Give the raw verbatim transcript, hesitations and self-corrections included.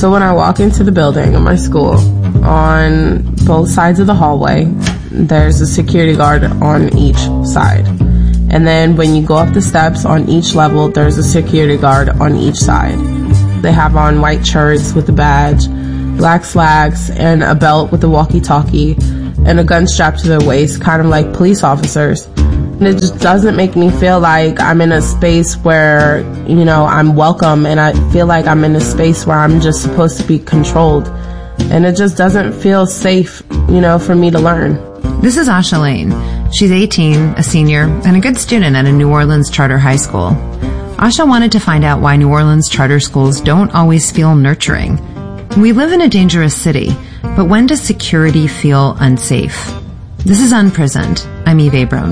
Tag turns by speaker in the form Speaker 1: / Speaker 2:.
Speaker 1: So when I walk into the building of my school, on both sides of the hallway, there's a security guard on each side. And then when you go up the steps on each level, there's a security guard on each side. They have on white shirts with a badge, black slacks, and a belt with a walkie-talkie, and a gun strapped to their waist, kind of like police officers. And it just doesn't make me feel like I'm in a space where, you know, I'm welcome, and I feel like I'm in a space where I'm just supposed to be controlled. And it just doesn't feel safe, you know, for me to learn.
Speaker 2: This is Asha Lane. She's eighteen, a senior, and a good student at a New Orleans charter high school. Asha wanted to find out why New Orleans charter schools don't always feel nurturing. We live in a dangerous city, but when does security feel unsafe? This is Unprisoned. I'm Eve Abrams.